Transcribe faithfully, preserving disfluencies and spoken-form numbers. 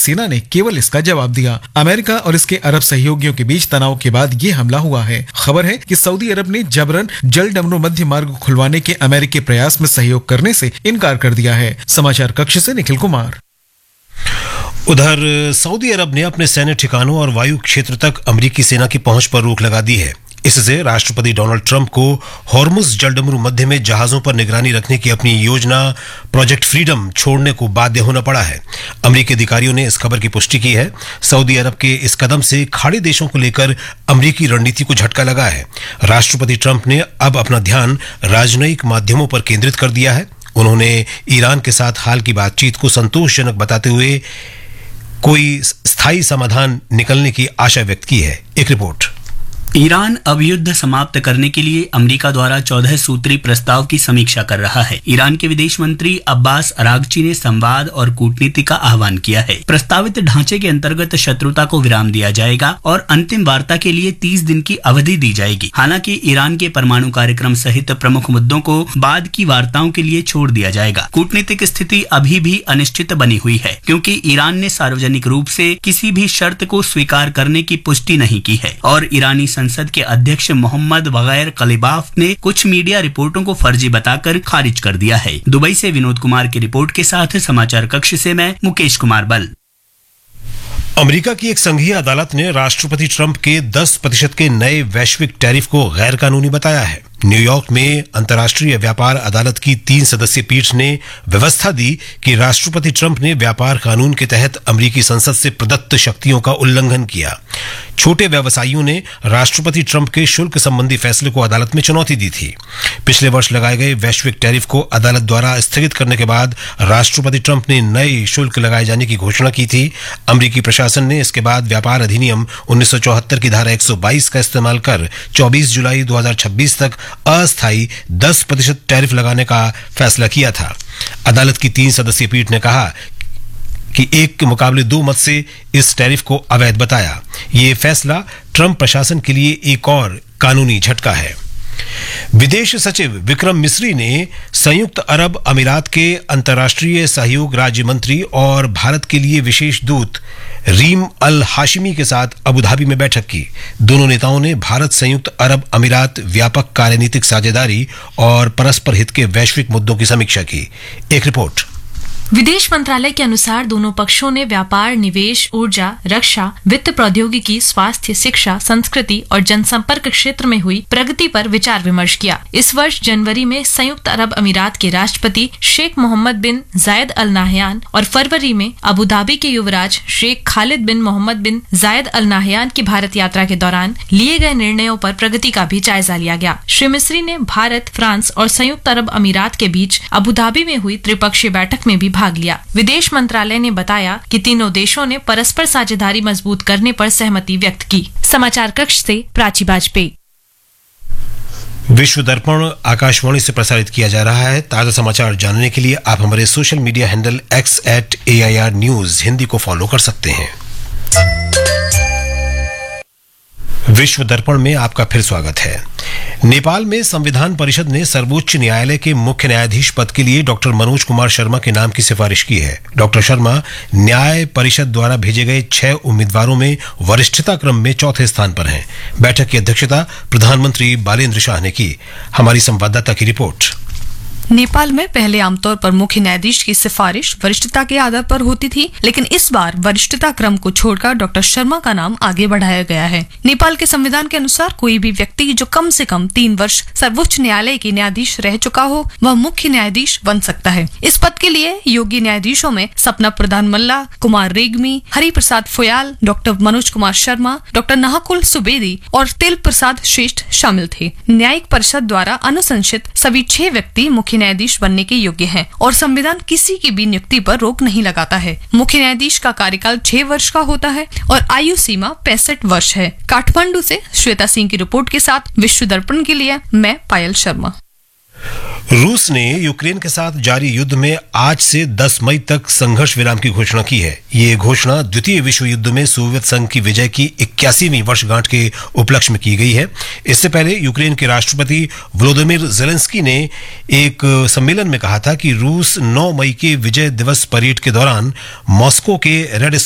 सेना ने केवल इसका जवाब दिया। अमेरिका और इसके अरब सहयोगियों के बीच तनाव के बाद ये हमला हुआ है। खबर है कि सऊदी अरब ने जबरन जलडमरू मध्य मार्ग खुलवाने के अमेरिकी प्रयास में सहयोग करने से इनकार कर दिया है। समाचार कक्ष से निखिल कुमार। उधर सऊदी अरब ने अपने सैन्य ठिकानों और वायु क्षेत्र तक अमेरिकी सेना की पहुंच पर रोक लगा दी है। इससे राष्ट्रपति डोनाल्ड ट्रंप को हॉर्मुज जलडमरू मध्य में जहाजों पर निगरानी रखने की अपनी योजना प्रोजेक्ट फ्रीडम छोड़ने को बाध्य होना पड़ा है। अमेरिकी अधिकारियों ने इस खबर की पुष्टि की है। सऊदी अरब के इस कदम से खाड़ी देशों को लेकर अमेरिकी रणनीति को झटका लगा है। राष्ट्रपति ट्रंप ने अब अपना ध्यान राजनयिक माध्यमों पर केंद्रित कर दिया है। उन्होंने ईरान के साथ हाल की बातचीत को संतोषजनक बताते हुए कोई स्थायी समाधान निकलने की आशा व्यक्त की है। एक रिपोर्ट। ईरान अब युद्ध समाप्त करने के लिए अमेरिका द्वारा चौदह सूत्री प्रस्ताव की समीक्षा कर रहा है। ईरान के विदेश मंत्री अब्बास अरागची ने संवाद और कूटनीति का आह्वान किया है। प्रस्तावित ढांचे के अंतर्गत शत्रुता को विराम दिया जाएगा और अंतिम वार्ता के लिए तीस दिन की अवधि दी जाएगी। हालांकि ईरान के परमाणु कार्यक्रम सहित प्रमुख मुद्दों को बाद की वार्ताओं के लिए छोड़ दिया जाएगा। कूटनीतिक स्थिति अभी भी अनिश्चित बनी हुई है क्योंकि ईरान ने सार्वजनिक रूप से किसी भी शर्त को स्वीकार करने की पुष्टि नहीं की है और ईरानी संसद के अध्यक्ष मोहम्मद बगैर कलिबाफ ने कुछ मीडिया रिपोर्टों को फर्जी बताकर खारिज कर दिया है। दुबई से विनोद कुमार की रिपोर्ट के साथ समाचार कक्ष से मैं मुकेश कुमार बल। अमेरिका की एक संघीय अदालत ने राष्ट्रपति ट्रंप के दस प्रतिशत के नए वैश्विक टैरिफ को गैर कानूनी बताया है। न्यूयॉर्क में अंतर्राष्ट्रीय व्यापार अदालत की तीन सदस्यीय पीठ ने व्यवस्था दी कि राष्ट्रपति ट्रंप ने व्यापार कानून के तहत अमेरिकी संसद से प्रदत्त शक्तियों का उल्लंघन किया। छोटे व्यवसायियों ने राष्ट्रपति ट्रंप के शुल्क संबंधी फैसले को अदालत में चुनौती दी थी। पिछले वर्ष लगाए गए वैश्विक टैरिफ को अदालत द्वारा स्थगित करने के बाद राष्ट्रपति ट्रंप ने नए शुल्क लगाए जाने की घोषणा की थी। अमेरिकी प्रशासन ने इसके बाद व्यापार अधिनियम उन्नीस सौ चौहत्तर की धारा एक सौ बाईस का इस्तेमाल कर चौबीस जुलाई दो हज़ार छब्बीस तक अस्थायी दस प्रतिशत टैरिफ लगाने का फैसला किया था। अदालत की तीन सदस्यीय पीठ ने कहा कि एक के मुकाबले दो मत से इस टैरिफ को अवैध बताया। ये फैसला ट्रंप प्रशासन के लिए एक और कानूनी झटका है। विदेश सचिव विक्रम मिस्री ने संयुक्त अरब अमीरात के अंतर्राष्ट्रीय सहयोग राज्य मंत्री और भारत के लिए विशेष दूत रीम अल हाशिमी के साथ अबुधाबी में बैठक की। दोनों नेताओं ने भारत संयुक्त अरब अमीरात व्यापक कार्यनीतिक साझेदारी और परस्पर हित के वैश्विक मुद्दों की समीक्षा की। एक रिपोर्ट। विदेश मंत्रालय के अनुसार दोनों पक्षों ने व्यापार, निवेश, ऊर्जा, रक्षा, वित्त प्रौद्योगिकी, स्वास्थ्य, शिक्षा, संस्कृति और जनसंपर्क क्षेत्र में हुई प्रगति पर विचार विमर्श किया। इस वर्ष जनवरी में संयुक्त अरब अमीरात के राष्ट्रपति शेख मोहम्मद बिन जायद अल नाहयान और फरवरी में अबू धाबी के युवराज शेख खालिद बिन मोहम्मद बिन जायद अल नाहयान की भारत यात्रा के दौरान लिए गए निर्णयों पर प्रगति का भी जायजा लिया गया। श्री मिस्री ने भारत, फ्रांस और संयुक्त अरब अमीरात के बीच अबू धाबी में हुई त्रिपक्षीय बैठक में भी भाग लिया। विदेश मंत्रालय ने बताया कि तीनों देशों ने परस्पर साझेदारी मजबूत करने पर सहमति व्यक्त की। समाचार कक्ष से प्राची बाजपेयी। विश्व दर्पण आकाशवाणी से प्रसारित किया जा रहा है। ताजा समाचार जानने के लिए आप हमारे social media handle x eight A I R news Hindi को फॉलो कर सकते हैं। विश्व दर्पण में आपका फिर स्वागत है। नेपाल में संविधान परिषद ने सर्वोच्च न्यायालय के मुख्य न्यायाधीश पद के लिए डॉक्टर मनोज कुमार शर्मा के नाम की सिफारिश की है। डॉक्टर शर्मा न्याय परिषद द्वारा भेजे गए छह उम्मीदवारों में वरिष्ठता क्रम में चौथे स्थान पर हैं। बैठक की अध्यक्षता प्रधानमंत्री बालेन्द्र शाह ने की। हमारी संवाददाता की रिपोर्ट। नेपाल में पहले आमतौर पर मुख्य न्यायाधीश की सिफारिश वरिष्ठता के आधार पर होती थी, लेकिन इस बार वरिष्ठता क्रम को छोड़कर डॉक्टर शर्मा का नाम आगे बढ़ाया गया है। नेपाल के संविधान के अनुसार कोई भी व्यक्ति जो कम से कम तीन वर्ष सर्वोच्च न्यायालय के न्यायाधीश रह चुका हो वह मुख्य न्यायाधीश बन सकता है। इस पद के लिए योग्य न्यायाधीशों में सपना प्रधान मल्ला, कुमार रेग्मी, हरि प्रसाद फोयाल, डॉक्टर मनोज कुमार शर्मा, डॉक्टर नाहकुल सुबेदी और तेल प्रसाद श्रेष्ठ शामिल थे। न्यायिक परिषद द्वारा अनुशंसित सभी छह व्यक्ति मुख्य न्यायाधीश बनने के योग्य हैं और संविधान किसी की भी नियुक्ति पर रोक नहीं लगाता है। मुख्य न्यायाधीश का कार्यकाल छह वर्ष का होता है और आयु सीमा पैंसठ वर्ष है। काठमांडू से श्वेता सिंह की रिपोर्ट के साथ विश्व दर्पण के लिए मैं पायल शर्मा। रूस ने यूक्रेन के साथ जारी युद्ध में आज से दस मई तक संघर्ष विराम की घोषणा की है। ये घोषणा द्वितीय विश्व युद्ध में सोवियत संघ की विजय की इक्यासीवीं वर्षगांठ के उपलक्ष्य में की गई है। इससे पहले यूक्रेन के राष्ट्रपति वोलोदिमीर ज़ेलेंस्की ने एक सम्मेलन में कहा था कि रूस नौ मई के विजय दिवस परेड के दौरान मॉस्को के रेड